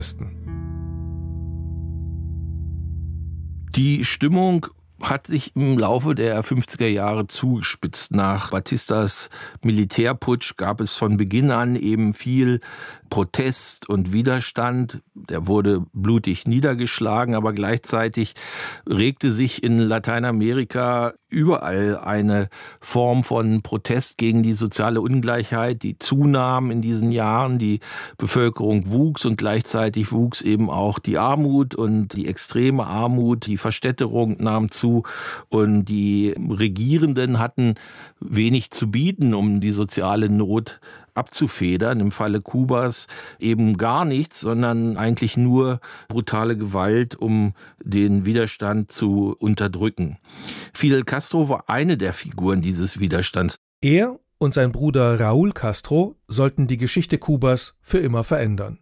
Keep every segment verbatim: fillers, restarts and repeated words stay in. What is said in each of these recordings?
Die Stimmung hat sich im Laufe der fünfziger Jahre zugespitzt. Nach Batistas Militärputsch gab es von Beginn an eben viel Protest und Widerstand. Der wurde blutig niedergeschlagen, aber gleichzeitig regte sich in Lateinamerika überall eine Form von Protest gegen die soziale Ungleichheit, die zunahm in diesen Jahren. Die Bevölkerung wuchs und gleichzeitig wuchs eben auch die Armut und die extreme Armut, die Verstädterung nahm zu und die Regierenden hatten wenig zu bieten, um die soziale Not abzufedern. Im Falle Kubas eben gar nichts, sondern eigentlich nur brutale Gewalt, um den Widerstand zu unterdrücken. Fidel Castro war eine der Figuren dieses Widerstands. Er und sein Bruder Raúl Castro sollten die Geschichte Kubas für immer verändern.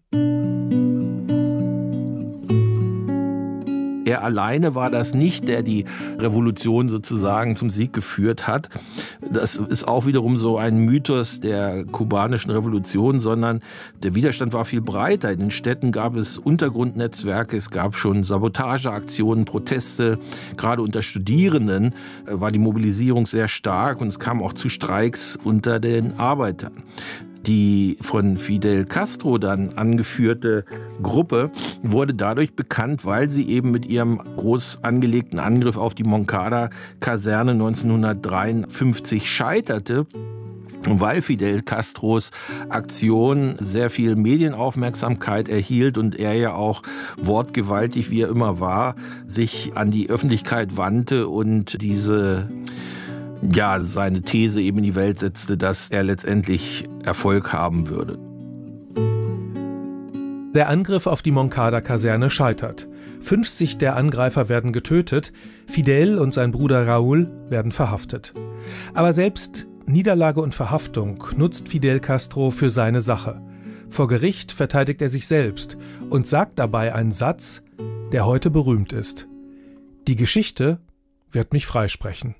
Er alleine war das nicht, der die Revolution sozusagen zum Sieg geführt hat. Das ist auch wiederum so ein Mythos der kubanischen Revolution, sondern der Widerstand war viel breiter. In den Städten gab es Untergrundnetzwerke, es gab schon Sabotageaktionen, Proteste. Gerade unter Studierenden war die Mobilisierung sehr stark und es kam auch zu Streiks unter den Arbeitern. Die von Fidel Castro dann angeführte Gruppe wurde dadurch bekannt, weil sie eben mit ihrem groß angelegten Angriff auf die Moncada-Kaserne neunzehnhundertdreiundfünfzig scheiterte. Und weil Fidel Castros Aktion sehr viel Medienaufmerksamkeit erhielt und er ja auch wortgewaltig, wie er immer war, sich an die Öffentlichkeit wandte und diese ja, seine These eben in die Welt setzte, dass er letztendlich Erfolg haben würde. Der Angriff auf die Moncada-Kaserne scheitert. fünfzig der Angreifer werden getötet, Fidel und sein Bruder Raúl werden verhaftet. Aber selbst Niederlage und Verhaftung nutzt Fidel Castro für seine Sache. Vor Gericht verteidigt er sich selbst und sagt dabei einen Satz, der heute berühmt ist. Die Geschichte wird mich freisprechen.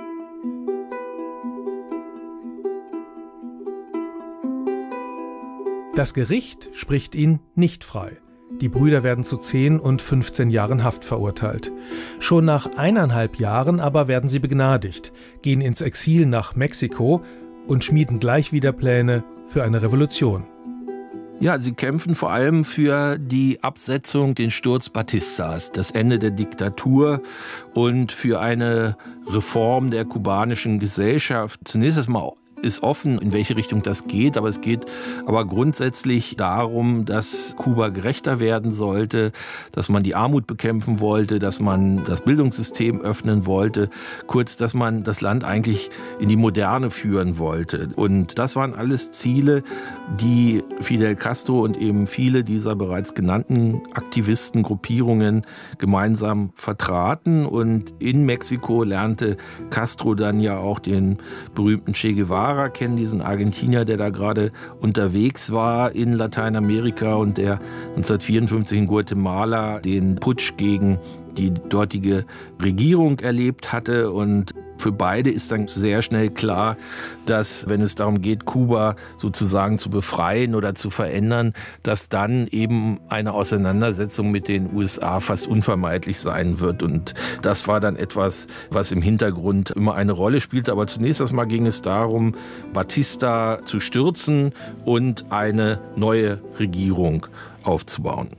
Das Gericht spricht ihn nicht frei. Die Brüder werden zu zehn und fünfzehn Jahren Haft verurteilt. Schon nach eineinhalb Jahren aber werden sie begnadigt, gehen ins Exil nach Mexiko und schmieden gleich wieder Pläne für eine Revolution. Ja, sie kämpfen vor allem für die Absetzung, den Sturz Batistas, das Ende der Diktatur und für eine Reform der kubanischen Gesellschaft. Zunächst einmal ist offen, in welche Richtung das geht, aber es geht aber grundsätzlich darum, dass Kuba gerechter werden sollte, dass man die Armut bekämpfen wollte, dass man das Bildungssystem öffnen wollte, kurz, dass man das Land eigentlich in die Moderne führen wollte. Und das waren alles Ziele, die Fidel Castro und eben viele dieser bereits genannten Aktivisten, Gruppierungen gemeinsam vertraten. Und in Mexiko lernte Castro dann ja auch den berühmten Che Guevara kennen, diesen Argentinier, der da gerade unterwegs war in Lateinamerika und der neunzehnhundertvierundfünfzig in Guatemala den Putsch gegen die dortige Regierung erlebt hatte. Und für beide ist dann sehr schnell klar, dass, wenn es darum geht, Kuba sozusagen zu befreien oder zu verändern, dass dann eben eine Auseinandersetzung mit den U S A fast unvermeidlich sein wird. Und das war dann etwas, was im Hintergrund immer eine Rolle spielte. Aber zunächst einmal ging es darum, Batista zu stürzen und eine neue Regierung aufzubauen.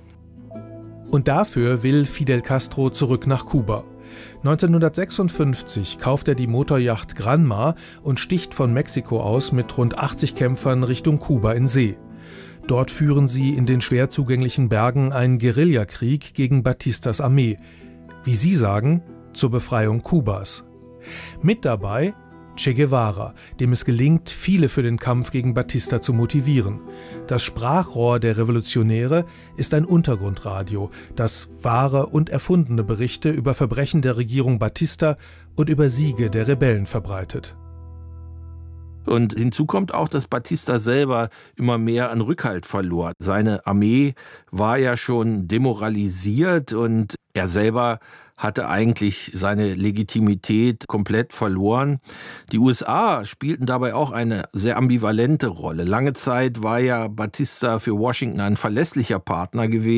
Und dafür will Fidel Castro zurück nach Kuba. neunzehnhundertsechsundfünfzig kauft er die Motoryacht Granma und sticht von Mexiko aus mit rund achtzig Kämpfern Richtung Kuba in See. Dort führen sie in den schwer zugänglichen Bergen einen Guerillakrieg gegen Batistas Armee. Wie sie sagen, zur Befreiung Kubas. Mit dabei Che Guevara, dem es gelingt, viele für den Kampf gegen Batista zu motivieren. Das Sprachrohr der Revolutionäre ist ein Untergrundradio, das wahre und erfundene Berichte über Verbrechen der Regierung Batista und über Siege der Rebellen verbreitet. Und hinzu kommt auch, dass Batista selber immer mehr an Rückhalt verlor. Seine Armee war ja schon demoralisiert und er selber hatte eigentlich seine Legitimität komplett verloren. Die U S A spielten dabei auch eine sehr ambivalente Rolle. Lange Zeit war ja Batista für Washington ein verlässlicher Partner gewesen.